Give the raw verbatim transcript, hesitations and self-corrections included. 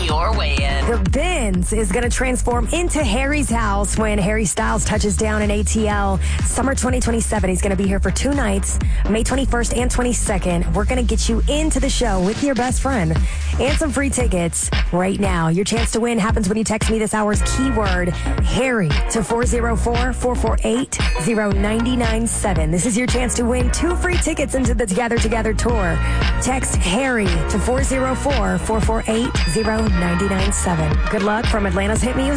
your way in. The Benz is going to transform into Harry's house when Harry Styles touches down in A T L. Summer twenty twenty-seven. He's going to be here for two nights, May twenty-first and twenty-second. We're going to get you into the show with your best friend and some free tickets right now. Your chance to win happens when you text me this hour's keyword, Harry, to four oh four, four four eight, oh nine nine seven. This is your chance to win two free tickets into the Together Together tour. Text Harry to four oh four, four four eight, oh nine nine seven. Good luck from Atlanta's Hit Music.